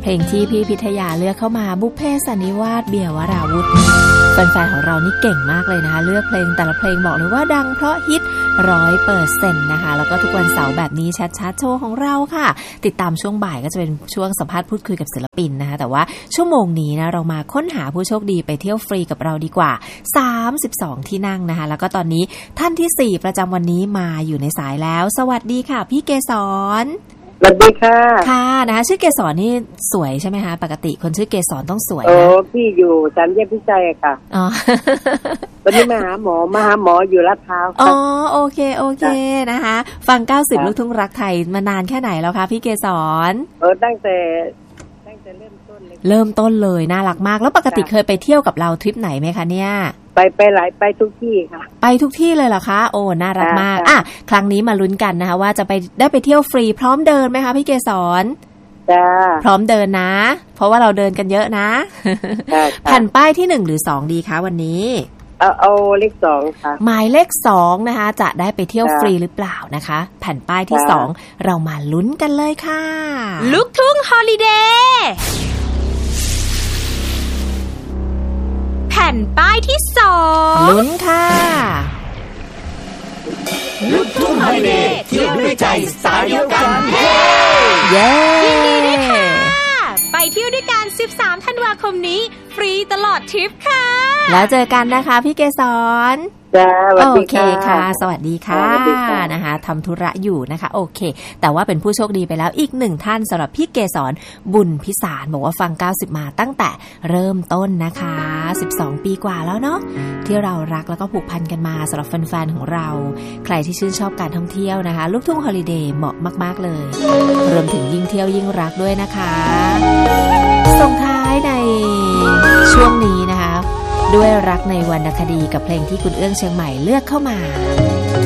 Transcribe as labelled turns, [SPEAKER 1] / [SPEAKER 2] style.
[SPEAKER 1] ลงที่พี่พิทยาเลือกเข้ามาบุพเพสันนิวาสเบียร์วราวุธแฟนๆของเรานี่เก่งมากเลยนะคะเลือกเพลงแต่ละเพลงบอกเลยว่าดังเพราะฮิต100%นะคะแล้วก็ทุกวันเสาร์แบบนี้แชทชาร์ตโชว์ของเราค่ะติดตามช่วงบ่ายก็จะเป็นช่วงสัมภาษณ์พูดคุยกับศิลปินนะคะแต่ว่าชั่วโมงนี้นะเรามาค้นหาผู้โชคดีไปเที่ยวฟรีกับเราดีกว่า32ที่นั่งนะคะแล้วก็ตอนนี้ท่านที่4ประจำวันนี้มาอยู่ในสายแล้วสวัสดีค่ะพี่เกษร
[SPEAKER 2] สวัสดีค่ะ
[SPEAKER 1] ค่ะนะคะชื่อเกษรนี่สวยใช่ไหมคะปกติคนชื่อเกษรต้องสวยนะ
[SPEAKER 2] พี่อยู่สามแยกพิชัยค่ะ
[SPEAKER 1] อ๋อ
[SPEAKER 2] วันนี้มาหาหมออยู่ลาดพร้าว
[SPEAKER 1] อ๋อโอเคนะคะฟัง90ลูกทุ่งรักไทยมานานแค่ไหนแล้วคะพี่เกษร
[SPEAKER 2] ตั้งแต่เริ่ม
[SPEAKER 1] ต้นเลยน่ารักมากแล้วปกติเคยไปเที่ยวกับเราทริปไหนไหมคะเนี่ย
[SPEAKER 2] ไปทุกที่ค่ะ
[SPEAKER 1] ไปทุกที่เลยเหรอคะโอ้น่ารักมากครั้งนี้มาลุ้นกันนะคะว่าจะได้ไปเที่ยวฟรีพร้อมเดินไหมคะพี่เกษร
[SPEAKER 2] จ้า
[SPEAKER 1] พร้อมเดินนะเพราะว่าเราเดินกันเยอะนะแผ่นป้ายที่1หรือ2ดีคะวันนี้
[SPEAKER 2] เอาเลข2ค่ะ
[SPEAKER 1] หมายเลข2นะคะจะได้ไปเที่ยวฟรีหรือเปล่านะคะแผ่นป้ายที่2เรามาลุ้นกันเลยค่ะ
[SPEAKER 3] ลูกทุ่งฮอลิเดย์แผ่นป้ายที่2
[SPEAKER 1] ลุ้นค่ะ
[SPEAKER 4] ลูกทุ่งฮอลิเดย์เที่ยวด้วยใจสายเดียวกัน
[SPEAKER 1] เย้
[SPEAKER 3] ยินดีด้วยค่ะไปเที่ยวด้วยกัน13ธันวาคมนี้ฟรีตลอดทริปค่ะ
[SPEAKER 1] แล้วเจอกันนะคะพี่เกษร
[SPEAKER 2] โอ
[SPEAKER 1] เคค่ะสวัสดีค่ะนะคะทำธุระอยู่นะคะโอเคแต่ว่าเป็นผู้โชคดีไปแล้วอีก1ท่านสำหรับพี่เกษรบุญพิสารบอกว่าฟัง90มาตั้งแต่เริ่มต้นนะคะ12ปีกว่าแล้วเนาะที่เรารักแล้วก็ผูกพันกันมาสำหรับแฟนๆของเราใครที่ชื่นชอบการท่องเที่ยวนะคะลูกทุ่งฮอลิเดย์เหมาะมากๆเลยรวมถึงยิ่งเที่ยวยิ่งรักด้วยนะคะส่งท้ายในช่วงนี้นะคะด้วยรักในวรรณคดีกับเพลงที่คุณเอื้องเชียงใหม่เลือกเข้ามา